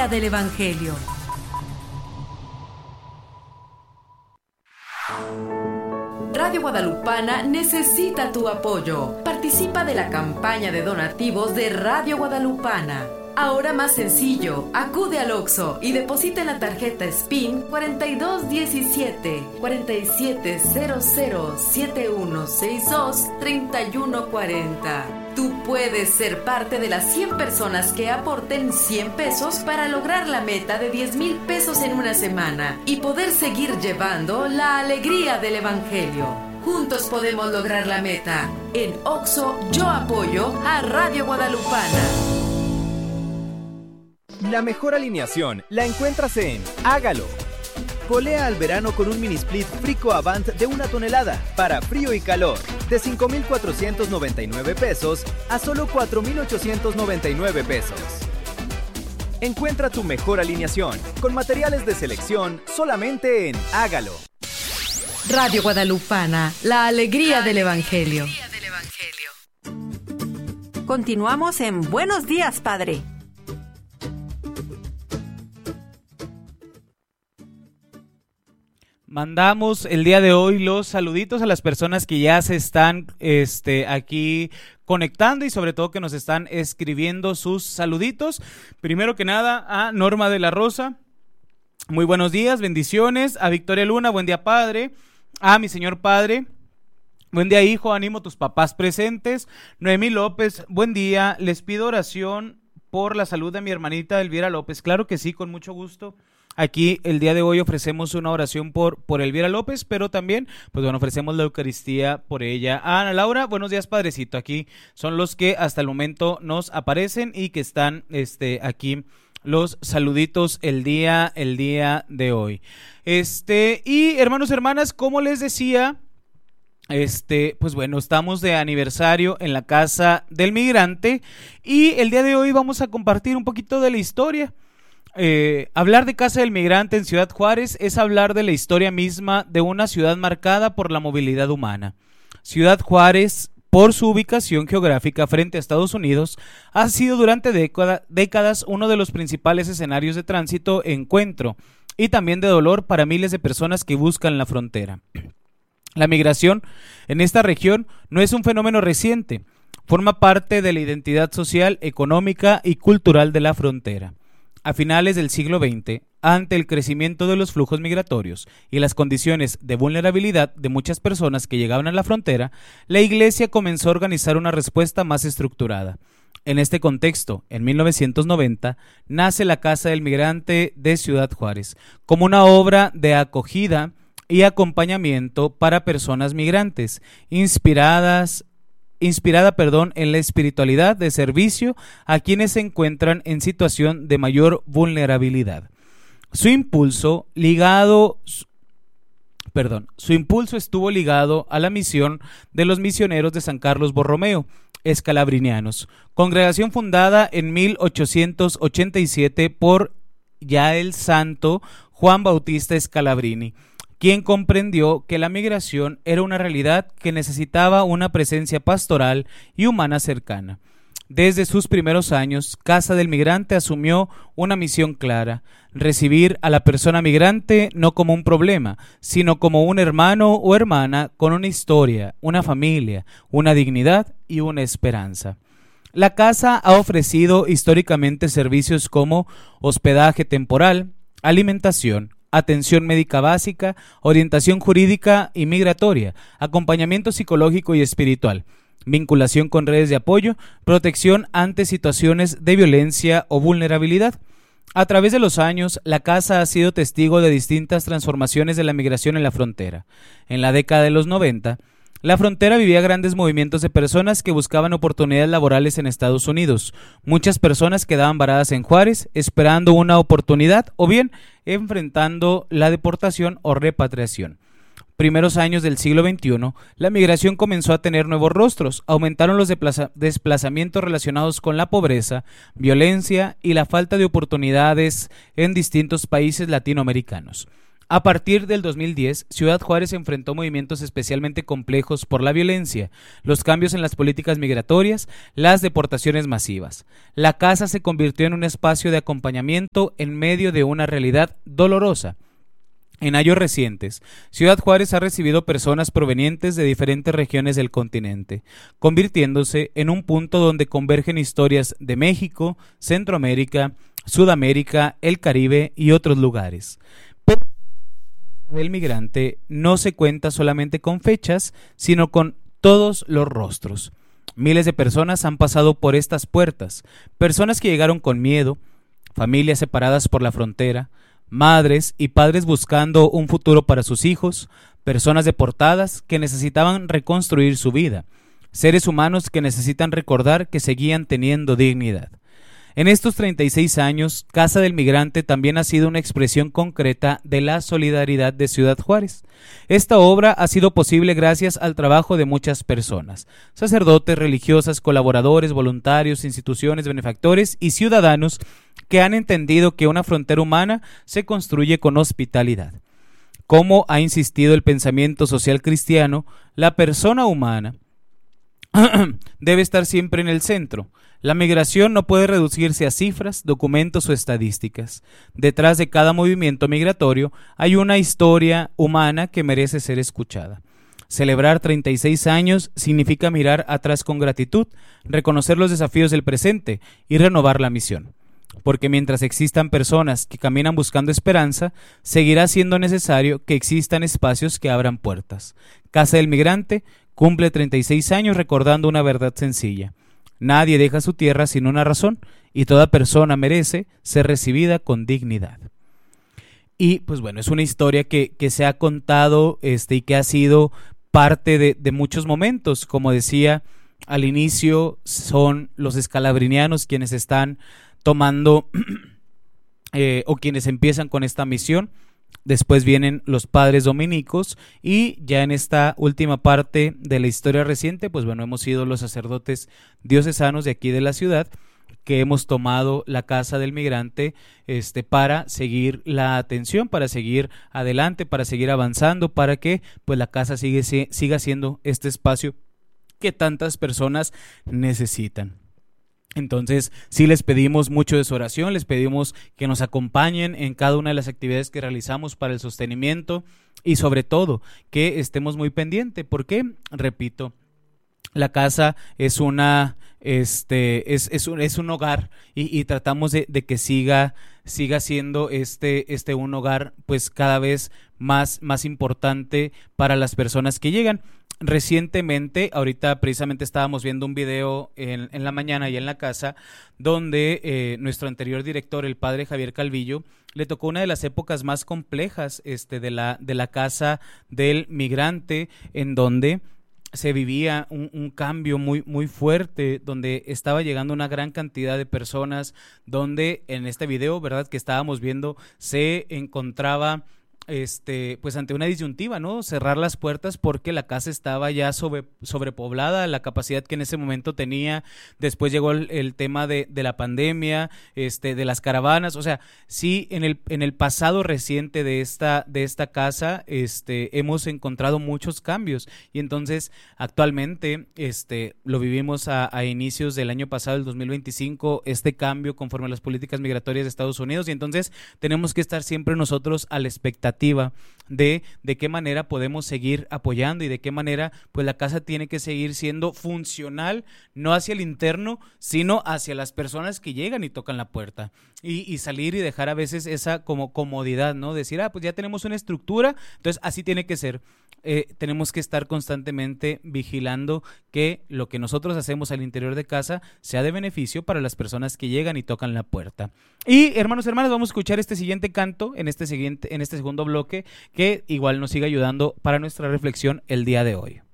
alegría del Evangelio. Radio Guadalupana necesita tu apoyo. Participa de la campaña de donativos de Radio Guadalupana. Ahora más sencillo, acude al Oxxo y deposita en la tarjeta SPIN 4217 470071623140. Tú puedes ser parte de las 100 personas que aporten 100 pesos para lograr la meta de 10,000 pesos en una semana y poder seguir llevando la alegría del Evangelio. Juntos podemos lograr la meta. En Oxxo, yo apoyo a Radio Guadalupana. La mejor alineación la encuentras en Hágalo. Colea al verano con un mini split Frico Avant de 1 tonelada para frío y calor, de 5,499 pesos a solo 4,899 pesos. Encuentra tu mejor alineación con materiales de selección solamente en Hágalo. Radio Guadalupana, la alegría del Evangelio. Continuamos en Buenos Días, Padre. Mandamos el día de hoy los saluditos a las personas que ya se están aquí conectando y sobre todo que nos están escribiendo sus saluditos. Primero que nada a Norma de la Rosa, muy buenos días, bendiciones. A Victoria Luna, buen día padre. A mi señor padre, buen día hijo, ánimo tus papás presentes. Noemí López, buen día, les pido oración por la salud de mi hermanita Elvira López. Claro que sí, con mucho gusto. Aquí el día de hoy ofrecemos una oración por Elvira López, pero también, pues bueno, ofrecemos la Eucaristía por ella. Ana Laura, buenos días, padrecito. Aquí son los que hasta el momento nos aparecen y que están aquí los saluditos el día de hoy. Y hermanos, hermanas, como les decía, pues bueno, estamos de aniversario en la Casa del Migrante y el día de hoy vamos a compartir un poquito de la historia. Hablar de Casa del Migrante en Ciudad Juárez es hablar de la historia misma de una ciudad marcada por la movilidad humana. Ciudad Juárez, por su ubicación geográfica frente a Estados Unidos, ha sido durante décadas uno de los principales escenarios de tránsito, encuentro y también de dolor para miles de personas que buscan la frontera. La migración en esta región no es un fenómeno reciente, forma parte de la identidad social, económica y cultural de la frontera. A finales del siglo XX, ante el crecimiento de los flujos migratorios y las condiciones de vulnerabilidad de muchas personas que llegaban a la frontera, la Iglesia comenzó a organizar una respuesta más estructurada. En este contexto, en 1990, nace la Casa del Migrante de Ciudad Juárez, como una obra de acogida y acompañamiento para personas migrantes, inspirada en la espiritualidad de servicio a quienes se encuentran en situación de mayor vulnerabilidad. Su impulso estuvo ligado a la misión de los misioneros de San Carlos Borromeo, escalabrinianos, congregación fundada en 1887 por ya el santo Juan Bautista Scalabrini, quien comprendió que la migración era una realidad que necesitaba una presencia pastoral y humana cercana. Desde sus primeros años, Casa del Migrante asumió una misión clara: recibir a la persona migrante no como un problema, sino como un hermano o hermana con una historia, una familia, una dignidad y una esperanza. La casa ha ofrecido históricamente servicios como hospedaje temporal, alimentación, atención médica básica, orientación jurídica y migratoria, acompañamiento psicológico y espiritual, vinculación con redes de apoyo, protección ante situaciones de violencia o vulnerabilidad. A través de los años, la casa ha sido testigo de distintas transformaciones de la migración en la frontera. En la década de los 90, la frontera vivía grandes movimientos de personas que buscaban oportunidades laborales en Estados Unidos. Muchas personas quedaban varadas en Juárez esperando una oportunidad o bien enfrentando la deportación o repatriación. Primeros años del siglo XXI, la migración comenzó a tener nuevos rostros, aumentaron los desplazamientos relacionados con la pobreza, violencia y la falta de oportunidades en distintos países latinoamericanos. A partir del 2010, Ciudad Juárez enfrentó movimientos especialmente complejos por la violencia, los cambios en las políticas migratorias, las deportaciones masivas. La casa se convirtió en un espacio de acompañamiento en medio de una realidad dolorosa. En años recientes, Ciudad Juárez ha recibido personas provenientes de diferentes regiones del continente, convirtiéndose en un punto donde convergen historias de México, Centroamérica, Sudamérica, el Caribe y otros lugares. El migrante no se cuenta solamente con fechas, sino con todos los rostros. Miles de personas han pasado por estas puertas, personas que llegaron con miedo, familias separadas por la frontera, madres y padres buscando un futuro para sus hijos, personas deportadas que necesitaban reconstruir su vida, seres humanos que necesitan recordar que seguían teniendo dignidad. En estos 36 años, Casa del Migrante también ha sido una expresión concreta de la solidaridad de Ciudad Juárez. Esta obra ha sido posible gracias al trabajo de muchas personas, sacerdotes, religiosas, colaboradores, voluntarios, instituciones, benefactores y ciudadanos que han entendido que una frontera humana se construye con hospitalidad. Como ha insistido el pensamiento social cristiano, la persona humana debe estar siempre en el centro. La migración no puede reducirse a cifras, documentos o estadísticas. Detrás de cada movimiento migratorio hay una historia humana que merece ser escuchada. Celebrar 36 años significa mirar atrás con gratitud, reconocer los desafíos del presente y renovar la misión. Porque mientras existan personas que caminan buscando esperanza, seguirá siendo necesario que existan espacios que abran puertas. Casa del Migrante cumple 36 años recordando una verdad sencilla. Nadie deja su tierra sin una razón y toda persona merece ser recibida con dignidad. Y pues bueno, es una historia que se ha contado y que ha sido parte de muchos momentos. Como decía al inicio, son los escalabrinianos quienes están tomando o quienes empiezan con esta misión. Después vienen los padres dominicos y ya en esta última parte de la historia reciente, pues bueno, hemos sido los sacerdotes diocesanos de aquí de la ciudad que hemos tomado la Casa del Migrante para seguir la atención, para seguir adelante, para seguir avanzando, para que pues la casa siga siendo este espacio que tantas personas necesitan. Entonces, sí les pedimos mucho de su oración, les pedimos que nos acompañen en cada una de las actividades que realizamos para el sostenimiento y sobre todo que estemos muy pendientes porque, repito, la casa es una es un hogar y tratamos de que siga siendo un hogar pues cada vez más importante para las personas que llegan. Recientemente, ahorita precisamente estábamos viendo un video en la mañana y en la casa donde nuestro anterior director, el padre Javier Calvillo, le tocó una de las épocas más complejas de la Casa del Migrante, en donde se vivía un cambio muy fuerte, donde estaba llegando una gran cantidad de personas, donde en este video, ¿verdad?, que estábamos viendo, se encontraba pues ante una disyuntiva, ¿no? Cerrar las puertas porque la casa estaba ya sobrepoblada, la capacidad que en ese momento tenía. Después llegó el tema de la pandemia, de las caravanas. O sea, sí, en el pasado reciente de esta casa, hemos encontrado muchos cambios y entonces actualmente, lo vivimos a inicios del año pasado, el 2025, este cambio conforme a las políticas migratorias de Estados Unidos, y entonces tenemos que estar siempre nosotros a la expectativa de qué manera podemos seguir apoyando y de qué manera pues la casa tiene que seguir siendo funcional, no hacia el interno, sino hacia las personas que llegan y tocan la puerta y salir y dejar a veces esa como comodidad, ¿no? Decir, pues ya tenemos una estructura, entonces así tiene que ser. Tenemos que estar constantemente vigilando que lo que nosotros hacemos al interior de casa sea de beneficio para las personas que llegan y tocan la puerta. Y hermanos, vamos a escuchar este siguiente canto en este segundo bloque que igual nos sigue ayudando para nuestra reflexión el día de hoy.